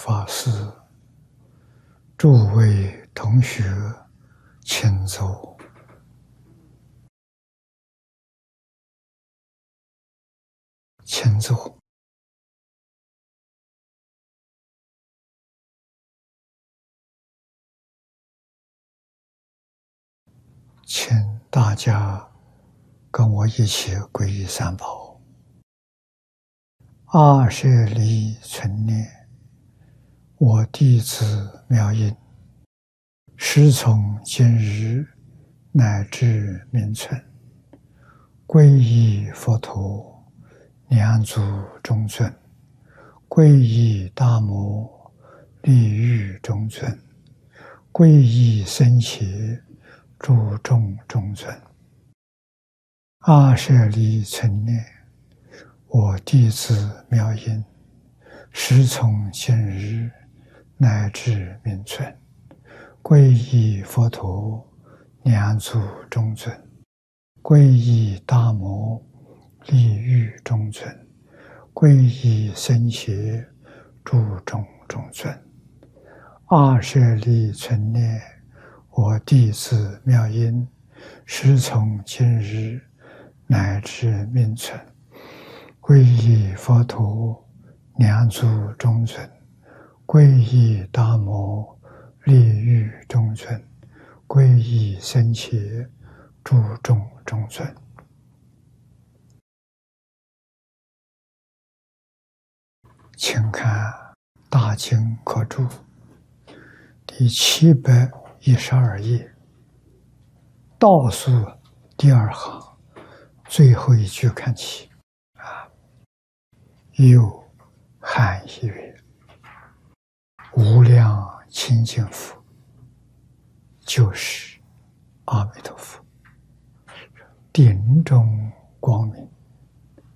法师，诸位同学，请坐。请坐。请大家跟我一起皈依三宝。阿舍利存念，我弟子妙音，师从今日乃至明存，皈依佛陀，两足中尊；皈依大摩，利欲中尊；皈依僧伽，诸众中尊。阿舍利存念，我弟子妙音，师从今日乃至明存，皈依佛陀，两足中尊；皈依大摩，利欲中尊；皈依僧伽，诸众中尊。阿舍利存念，我弟子妙音，师从今日乃至明存，皈依佛陀，两足中尊；皈依大摩，利欲中尊；皈依僧伽，诸众中尊。请看《大经科注》第712页，倒数第二行最后一句看起。有含义曰：无量清净福，就是阿弥陀佛，顶中光明，